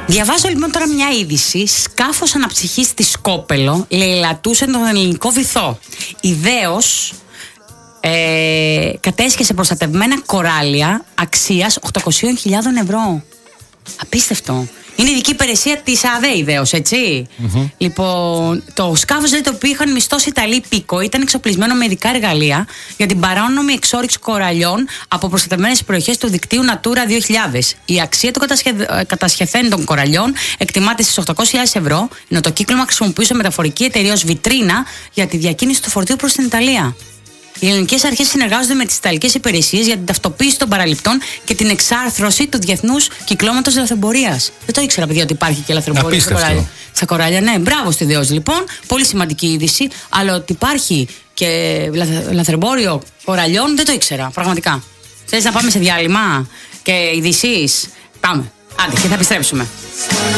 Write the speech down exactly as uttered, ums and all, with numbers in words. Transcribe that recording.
Διαβάζω λοιπόν τώρα μια είδηση. Σκάφος αναψυχής στη Σκόπελο λαιλατούσε τον ελληνικό βυθό. Ιδέως ε, κατέσχεσε προστατευμένα κοράλια αξίας οκτακόσιες χιλιάδες ευρώ. Απίστευτο. Είναι ειδική υπηρεσία της ΑΔΕ, ιδέως, έτσι. Mm-hmm. Λοιπόν, το σκάφος δηλαδή, το οποίο είχαν μισθώσει Ιταλοί πίκο, ήταν εξοπλισμένο με ειδικά εργαλεία για την παράνομη εξόρυξη κοραλιών από προστατευμένες περιοχές του δικτύου Natura δύο χιλιάδες. Η αξία των κατασχεθέντων κοραλιών εκτιμάται στις οκτακόσιες χιλιάδες ευρώ, ενώ το κύκλωμα χρησιμοποιούσε μεταφορική εταιρεία ως βιτρίνα για τη διακίνηση του φορτίου προς την Ιταλία. Οι ελληνικές αρχές συνεργάζονται με τις ιταλικές υπηρεσίες για την ταυτοποίηση των παραληπτών και την εξάρθρωση του διεθνούς κυκλώματος λαθρεμπορίας. Δεν το ήξερα, παιδιά, ότι υπάρχει και λαθρεμπορία στα κοράλια. Στα κοράλια, ναι, μπράβο στη ΔΕΟΣ λοιπόν. Πολύ σημαντική είδηση. Αλλά ότι υπάρχει και λαθρεμπόριο κοραλιών δεν το ήξερα, πραγματικά. Θες να πάμε σε διάλειμμα και ειδήσεις? Πάμε. Άντε, και θα επιστρέψουμε.